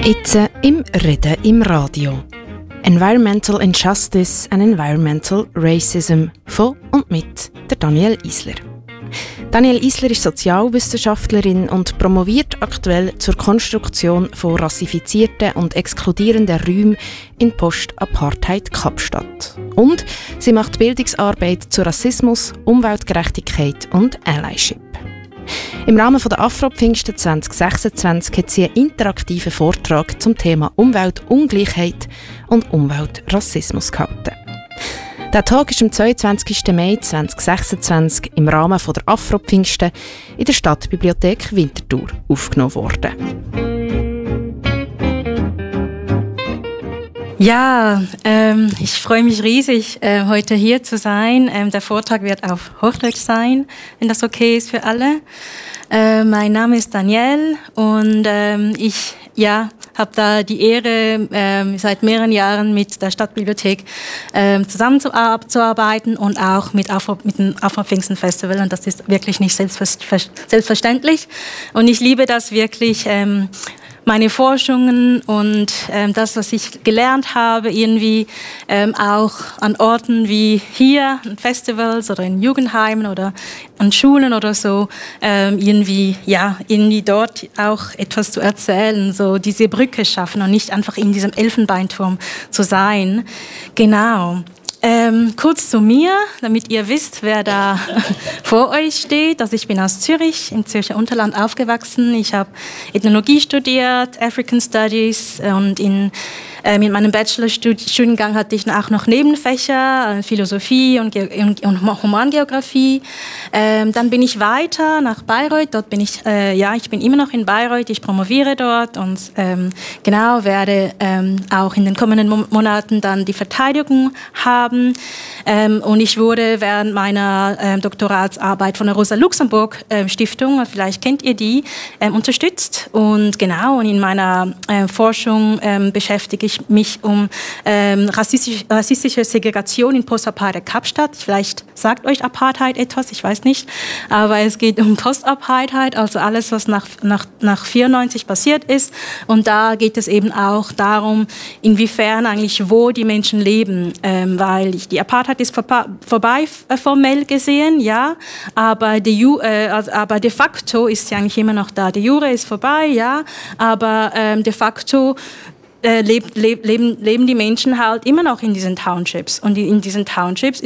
Jetzt im Reden im Radio. Environmental Injustice and Environmental Racism von und mit der Danielle Isler. Danielle Isler ist Sozialwissenschaftlerin und promoviert aktuell zur Konstruktion von rassifizierten und exkludierenden Räumen in Post-Apartheid-Kapstadt. Und sie macht Bildungsarbeit zu Rassismus, Umweltgerechtigkeit und Allyship. Im Rahmen der Afro-Pfingsten 2026 hat sie einen interaktiven Vortrag zum Thema Umweltungleichheit und Umweltrassismus gehalten. Der Talk ist am 22. Mai 2026 im Rahmen der Afro-Pfingsten in der Stadtbibliothek Winterthur aufgenommen worden. Ja, ich freue mich riesig, heute hier zu sein. Der Vortrag wird auf Hochdeutsch sein, wenn das okay ist für alle. Mein Name ist Danielle und ich habe da die Ehre, seit mehreren Jahren mit der Stadtbibliothek zusammenzuarbeiten und auch mit dem Afro-Pfingsten Festival. Und das ist wirklich nicht selbstverständlich. Und ich liebe das wirklich, meine Forschungen und das, was ich gelernt habe, irgendwie auch an Orten wie hier, in Festivals oder in Jugendheimen oder an Schulen oder so, irgendwie dort auch etwas zu erzählen, so diese Brücke schaffen und nicht einfach in diesem Elfenbeinturm zu sein. Genau. Kurz zu mir, damit ihr wisst, wer da vor euch steht. Also ich bin aus Zürich, im Zürcher Unterland aufgewachsen. Ich habe Ethnologie studiert, African Studies und mit meinem Bachelorstudiengang hatte ich auch noch Nebenfächer, Philosophie und Humangeografie. Dann bin ich weiter nach Bayreuth. Dort bin ich bin immer noch in Bayreuth. Ich promoviere dort und werde auch in den kommenden Monaten dann die Verteidigung haben. Und ich wurde während meiner Doktoratsarbeit von der Rosa-Luxemburg-Stiftung, vielleicht kennt ihr die, unterstützt. Und in meiner Forschung beschäftige ich mich um rassistische Segregation in Post-Apartheid-Kapstadt. Vielleicht sagt euch Apartheid etwas, ich weiß nicht. Aber es geht um Post-Apartheid, also alles, was nach 1994 passiert ist. Und da geht es eben auch darum, inwiefern eigentlich wo die Menschen leben, weil die Apartheid ist vorbei formell gesehen, ja, aber de facto ist sie eigentlich immer noch da. De jure ist vorbei, ja, aber de facto leben die Menschen halt immer noch in diesen Townships. Und in diesen Townships